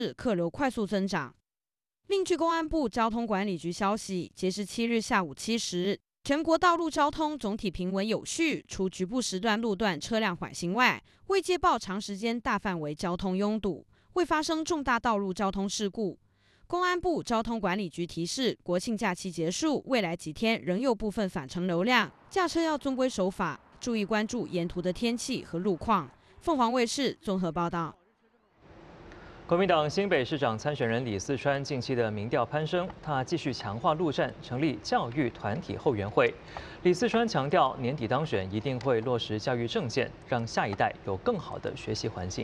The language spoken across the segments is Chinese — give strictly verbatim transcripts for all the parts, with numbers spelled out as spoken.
客流快速增长。另据公安部交通管理局消息，截至七日下午七时，全国道路交通总体平稳有序，除局部时段路段车辆缓行外，未接报长时间大范围交通拥堵，未发生重大道路交通事故。公安部交通管理局提示，国庆假期结束，未来几天仍有部分返程流量，驾车要遵规守法，注意关注沿途的天气和路况。凤凰卫视综合报道。 国民党新北市长参选人李四川近期的民调攀升，他继续强化陆战，成立教育团体后援会。李四川强调，年底当选一定会落实教育政见，让下一代有更好的学习环境。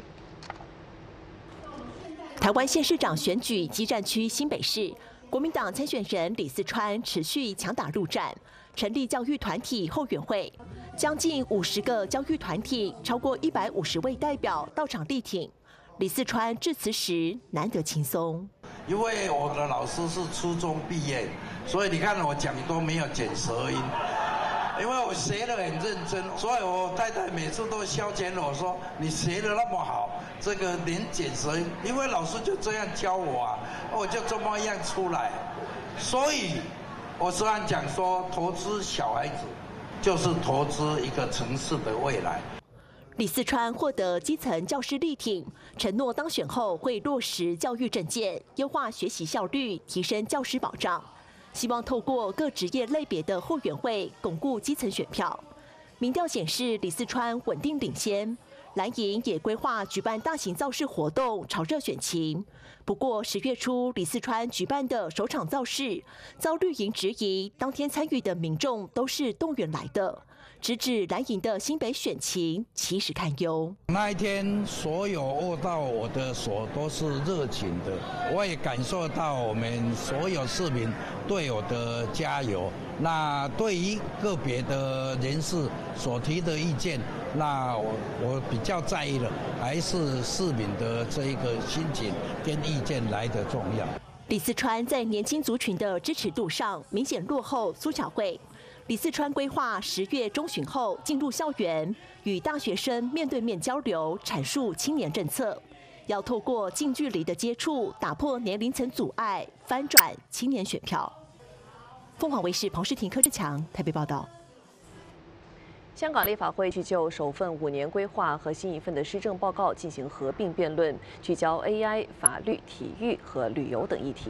台湾县市长选举激战区新北市，国民党参选人李四川持续强打陆战，成立教育团体后援会，将近五十个教育团体，超过一百五十位代表到场力挺。李四川致辞时难得轻松， 因为我的老师是初中毕业，所以你看我讲都没有卷舌音，因为我学得很认真，所以我太太每次都消遣我说你学得那么好，这个连卷舌音，因为老师就这样教我啊，我就这么样出来，所以我虽然讲说投资小孩子，就是投资一个城市的未来。 李四川获得基层教师力挺，承诺当选后会落实教育政见，优化学习效率，提升教师保障。希望透过各职业类别的后援会，巩固基层选票。民调显示，李四川稳定领先。蓝营也规划举办大型造势活动，炒热选情。不过十月初，李四川举办的首场造势遭绿营质疑，当天参与的民众都是动员来的。直指蓝营的新北选情其实堪忧。 那一天，所有握到我的手都是热情的，我也感受到我们所有市民对我的加油。那对于个别的人士所提的意见，那我我比较在意的还是市民的这一个心情跟意见来得重要。 李四川在年轻族群的支持度上明显落后苏巧慧。李四川规划十月中旬后进入校园，与大学生面对面交流，阐述青年政策。要透过近距离的接触，打破年龄层阻碍，翻转青年选票。凤凰卫视彭诗婷、柯志强台北报道。 香港立法会去就首份五年规划和新一份的施政报告进行合并辩论，聚焦 A I、法律、体育和旅游等议题。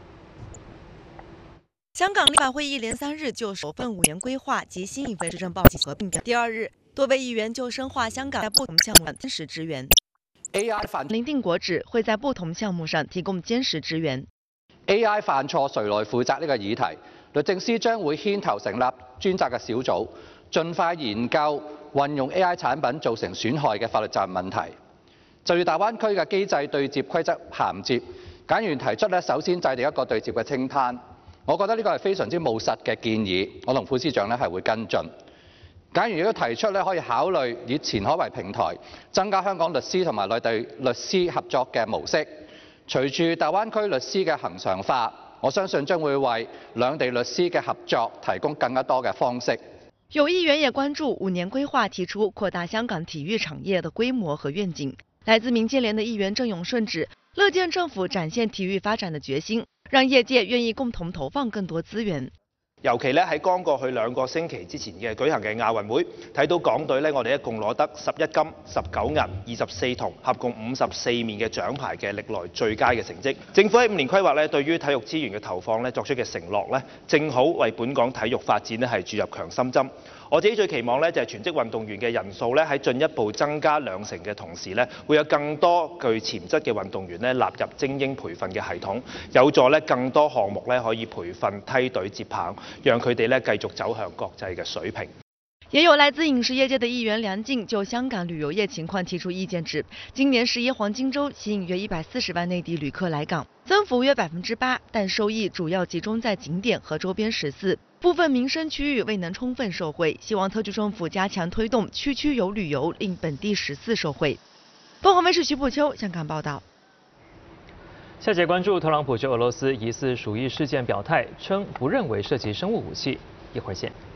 香港立法会一连三日就首份五年规划及新一份施政报进行合并辩论。第二日，多位议员就深化香港在不同项目上坚实支援。 A I 犯林定國指會在不同項目上提供堅實支援。 A I 犯錯誰來負責呢個議題，律政司將會牽頭成立專責嘅小組，盡快研究運用 A I 產品造成損害嘅法律責任問題。就住大灣區嘅機制對接規則銜接，簡員提出咧，首先制定一個對接嘅清單。我覺得呢個係非常之務實嘅建議，我同副司長咧係會跟進。簡員亦都提出咧，可以考慮以前海為平台，增加香港律師同埋內地律師合作嘅模式。隨住大灣區律師嘅恆常化，我相信將會為兩地律師嘅合作提供更加多嘅方式。 有議員也關注五年規劃提出擴大香港體育產業的規模和願景。來自民建聯的議員鄭永順指，樂見政府展現體育發展的決心，讓業界願意共同投放更多資源。 尤其咧喺剛過去兩個星期之前嘅舉行嘅亞運會，睇到港隊咧，我哋一共攞得十一金、十九銀、二十四銅，合共五十四面嘅獎牌嘅歷來最佳嘅成績。政府喺五年規劃咧，對於體育資源嘅投放咧作出嘅承諾咧，正好為本港體育發展咧係注入強心針。我自己最期望咧就係全職運動員嘅人數咧喺進一步增加兩成嘅同時咧，會有更多具潛質嘅運動員咧納入精英培訓嘅系統，有助咧更多項目咧可以培訓梯隊接棒，讓佢哋咧繼續走向國際嘅水平。 也有來自影視業界的議員梁靜就香港旅遊業情況提出意見指，今年十一黃金週吸引約一百四十萬內地旅客來港，增幅約百分之八，但收益主要集中在景點和周邊十四，部分民生區域未能充分受惠，希望特區政府加強推動區區遊旅遊，令本地十四受惠。鳳凰衛視徐步秋香港報道。 下節關注特朗普就俄羅斯疑似鼠疫事件表態，稱不認為涉及生物武器。一會兒見。